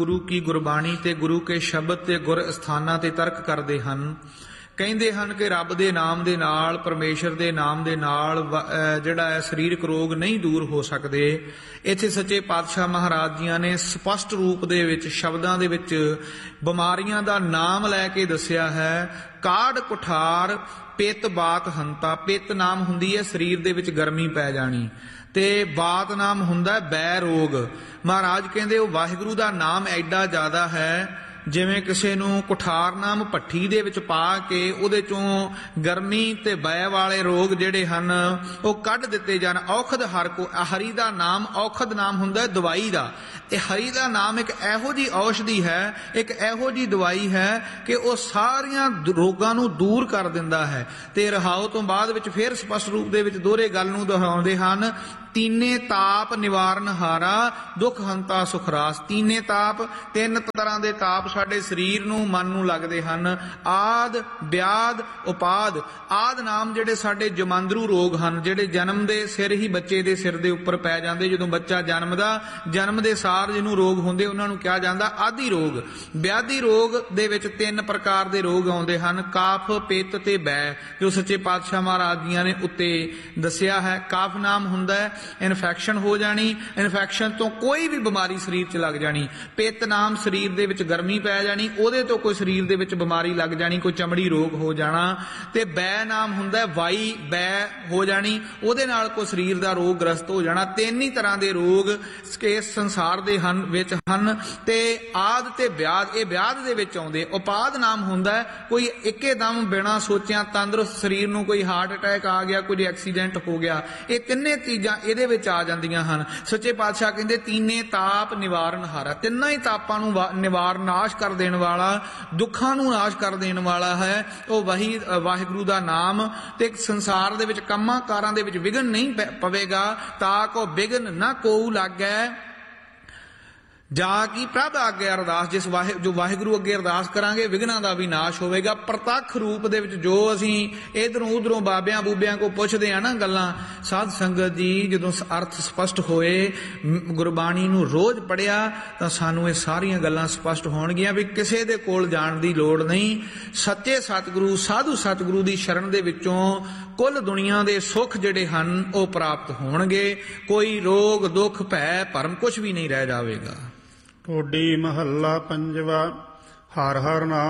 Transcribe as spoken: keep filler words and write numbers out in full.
ਗੁਰੂ ਕੀ ਗੁਰਬਾਣੀ ਤੇ ਗੁਰੂ ਕੇ ਸ਼ਬਦ ਤੇ ਗੁਰ ਅਸਥਾਨਾਂ ਤੇ ਤਰਕ ਕਰਦੇ ਹਨ। ਕਹਿੰਦੇ ਹਨ ਕਿ ਰੱਬ ਦੇ ਨਾਮ ਦੇ ਨਾਲ, ਪਰਮੇਸ਼ਰ ਦੇ ਨਾਮ ਦੇ ਨਾਲ ਜਿਹੜਾ ਹੈ ਸਰੀਰਕ ਰੋਗ ਨਹੀਂ ਦੂਰ ਹੋ ਸਕਦੇ। ਇੱਥੇ ਸੱਚੇ ਪਾਤਸ਼ਾਹ ਮਹਾਰਾਜ ਜੀਆਂ ਨੇ ਸਪਸ਼ਟ ਰੂਪ ਦੇ ਵਿੱਚ ਸ਼ਬਦਾਂ ਦੇ ਵਿੱਚ ਬਿਮਾਰੀਆਂ ਦਾ ਨਾਮ ਲੈ ਕੇ ਦੱਸਿਆ ਹੈ। ਕਾੜ ਕੁਠਾਰ ਪਿੱਤ ਬਾਤ ਹੰਤਾ। ਪਿੱਤ ਨਾਮ ਹੁੰਦੀ ਹੈ ਸਰੀਰ ਦੇ ਵਿੱਚ ਗਰਮੀ ਪੈ ਜਾਣੀ, ਤੇ ਬਾਤ ਨਾਮ ਹੁੰਦਾ ਬੈ ਰੋਗ। ਮਹਾਰਾਜ ਕਹਿੰਦੇ ਉਹ ਵਾਹਿਗੁਰੂ ਦਾ ਨਾਮ ਐਡਾ ਜ਼ਿਆਦਾ ਹੈ, ਜਿਵੇਂ ਕਿਸੇ ਨੂੰ ਕੁਠਾਰ ਨਾਮ ਭੱਠੀ ਦੇ ਵਿੱਚ ਪਾ ਕੇ ਉਹਦੇ ਚੋਂ ਗਰਮੀ ਤੇ ਬੈ ਵਾਲੇ ਰੋਗ ਜਿਹੜੇ ਹਨ ਉਹ ਕੱਢ ਦਿੱਤੇ ਜਾਣ। ਔਖਦ ਹਰ ਕੋ, ਹਰੀ ਦਾ ਨਾਮ ਔਖਦ ਨਾਮ ਹੁੰਦਾ ਦਵਾਈ ਦਾ। ਇਹ ਹਰੀ ਦਾ ਨਾਮ ਇੱਕ ਇਹੋ ਜਿਹੀ ਔਸ਼ਧੀ ਹੈ, ਇੱਕ ਇਹੋ ਜਿਹੀ ਦਵਾਈ ਹੈ ਕਿ ਉਹ ਸਾਰੀਆਂ ਰੋਗਾਂ ਨੂੰ ਦੂਰ ਕਰ ਦਿੰਦਾ ਹੈ। ਤੇ ਰਹਾਉ ਤੋਂ ਬਾਅਦ ਵਿੱਚ ਫਿਰ ਸਪਸ਼ਟ ਰੂਪ ਦੇ ਵਿੱਚ ਦੋਹਰੇ ਗੱਲ ਨੂੰ ਦੁਹਰਾਉਂਦੇ ਹਨ। ਤੀਨੇ ਤਾਪ ਨਿਵਾਰਨ ਹਾਰਾ, ਦੁੱਖ ਹੰਤਾ ਸੁਖਰਾਸ। ਤੀਨੇ ਤਾਪ, ਤਿੰਨ ਤਰ੍ਹਾਂ ਦੇ ਤਾਪ ਸਾਡੇ ਸਰੀਰ ਨੂੰ, ਮਨ ਨੂੰ ਲੱਗਦੇ ਹਨ। ਆਦ, ਵਿਆਦ, ਉਪਾਦ। ਆਦ ਨਾਮ ਜਿਹੜੇ ਸਾਡੇ ਜਮਾਂਦਰੂ ਰੋਗ ਹਨ, ਜਿਹੜੇ ਜਨਮ ਦੇ ਸਿਰ ਹੀ ਬੱਚੇ ਦੇ ਸਿਰ ਦੇ ਉੱਪਰ ਪੈ ਜਾਂਦੇ। ਜਦੋਂ ਬੱਚਾ ਜਨਮਦਾ, ਜਨਮ ਦੇ ਸਾਰ ਜਿਹਨੂੰ ਰੋਗ ਹੁੰਦੇ ਉਹਨਾਂ ਨੂੰ ਕਿਹਾ ਜਾਂਦਾ ਆਦਿ ਰੋਗ। ਵਿਆਧੀ ਰੋਗ ਦੇ ਵਿੱਚ ਤਿੰਨ ਪ੍ਰਕਾਰ ਦੇ ਰੋਗ ਆਉਂਦੇ ਹਨ, ਕਾਫ, ਪਿੱਤ ਤੇ ਬੈ, ਜੋ ਸੱਚੇ ਪਾਤਸ਼ਾਹ ਮਹਾਰਾਜ ਜੀਆਂ ਨੇ ਉੱਤੇ ਦੱਸਿਆ ਹੈ। ਕਾਫ ਨਾਮ ਹੁੰਦਾ ਹੈ ਇਨਫੈਕਸ਼ਨ ਹੋ ਜਾਣੀ, ਇਨਫੈਕਸ਼ਨ ਤੋਂ ਕੋਈ ਵੀ ਬਿਮਾਰੀ ਸਰੀਰ 'ਚ ਲੱਗ ਜਾਣੀ। ਪਿੱਤ ਨਾਮ ਸਰੀਰ ਦੇ ਵਿੱਚ ਗਰਮੀ ਪੈ ਜਾਣੀ, ਉਹਦੇ ਤੋਂ ਕੋਈ ਸਰੀਰ ਦੇ ਵਿੱਚ ਬਿਮਾਰੀ ਲੱਗ ਜਾਣੀ, ਕੋਈ ਚਮੜੀ ਰੋਗ ਹੋ ਜਾਣਾ। ਤੇ ਬੈ ਨਾਮ ਹੁੰਦਾ ਵਾਈ, ਬੈ ਹੋ ਜਾਣੀ, ਉਹਦੇ ਨਾਲ ਕੋਈ ਸਰੀਰ ਦਾ ਰੋਗ ਗ੍ਰਸਤ ਹੋ ਜਾਣਾ। ਤਿੰਨ ਹੀ ਤਰ੍ਹਾਂ ਦੇ ਰੋਗ ਇਸ ਸੰਸਾਰ ਦੇ ਹਨ ਵਿੱਚ ਹਨ। ਤੇ ਆਦ ਤੇ ਵਿਆਧ, ਇਹ ਵਿਆਧ ਦੇ ਵਿੱਚ ਆਉਂਦੇ। ਉਪਾਦ ਨਾਮ ਹੁੰਦਾ ਕੋਈ ਇੱਕੇ ਦਮ ਬਿਨਾਂ ਸੋਚਿਆ ਤੰਦਰੁਸਤ ਸਰੀਰ ਨੂੰ ਕੋਈ ਹਾਰਟ ਅਟੈਕ ਆ ਗਿਆ, ਕੋਈ ਐਕਸੀਡੈਂਟ ਹੋ ਗਿਆ। ਇਹ ਤਿੰਨੇ ਚੀਜ਼ਾਂ ਇਹਦੇ ਵਿੱਚ ਆ ਜਾਂਦੀਆਂ ਹਨ। ਸੱਚੇ ਪਾਤਸ਼ਾਹ ਕਹਿੰਦੇ ਤੀਨੇ ਤਾਪ ਨਿਵਾਰਨ ਹਾਰਾ। ਤਿੰਨਾਂ ਹੀ ਤਾਪਾਂ ਨੂੰ ਨਿਵਾਰ, ਨਾਸ਼ ਕਰ ਦੇਣ ਵਾਲਾ, ਦੁੱਖਾਂ ਨੂੰ ਨਾਸ਼ ਕਰ ਦੇਣ ਵਾਲਾ ਹੈ ਉਹ ਵਹੀ ਵਾਹਿਗੁਰੂ ਦਾ ਨਾਮ। ਤੇ ਸੰਸਾਰ ਦੇ ਵਿੱਚ ਕੰਮਾਂ ਕਾਰਾਂ ਦੇ ਵਿੱਚ ਵਿਘਨ ਨਹੀਂ ਪਵੇਗਾ। ਤਾਂ ਕੋ ਵਿਘਨ ਨਾ ਕੋਊ ਲੱਗੈ, ਜਾ ਕੀ ਪ੍ਰਭ ਅੱਗੇ ਅਰਦਾਸ। ਜਿਸ ਵਾਹਿ ਜੋ ਵਾਹਿਗੁਰੂ ਅੱਗੇ ਅਰਦਾਸ ਕਰਾਂਗੇ ਵਿਘਨਾਂ ਦਾ ਵੀ ਨਾਸ਼ ਹੋਵੇਗਾ। ਪ੍ਰਤੱਖ ਰੂਪ ਦੇ ਵਿੱਚ ਜੋ ਅਸੀਂ ਇਧਰੋਂ ਉਧਰੋਂ ਬਾਬਿਆਂ ਬੂਬਿਆਂ ਕੋ ਪੁੱਛਦੇ ਆ ਨਾ ਗੱਲਾਂ, ਸਾਧ ਸੰਗਤ ਜੀ ਜਦੋਂ ਅਰਥ ਸਪਸ਼ਟ ਹੋਏ, ਗੁਰਬਾਣੀ ਨੂੰ ਰੋਜ਼ ਪੜ੍ਹਿਆ ਤਾਂ ਸਾਨੂੰ ਇਹ ਸਾਰੀਆਂ ਗੱਲਾਂ ਸਪਸ਼ਟ ਹੋਣਗੀਆਂ ਵੀ ਕਿਸੇ ਦੇ ਕੋਲ ਜਾਣ ਦੀ ਲੋੜ ਨਹੀਂ। ਸੱਚੇ ਸਤਿਗੁਰੂ, ਸਾਧੂ ਸਤਿਗੁਰੂ ਦੀ ਸ਼ਰਨ ਦੇ ਵਿੱਚੋਂ ਕੁੱਲ ਦੁਨੀਆ ਦੇ ਸੁੱਖ ਜਿਹੜੇ ਹਨ ਉਹ ਪ੍ਰਾਪਤ ਹੋਣਗੇ। ਕੋਈ ਰੋਗ ਦੁੱਖ ਭੈ ਭਰਮ ਕੁਛ ਵੀ ਨਹੀਂ ਰਹਿ ਜਾਵੇਗਾ। ਢੋਡੀ ਮਹੱਲਾ ਪੰਜਵਾ। ਹਰ ਹਰ ਨਾਮ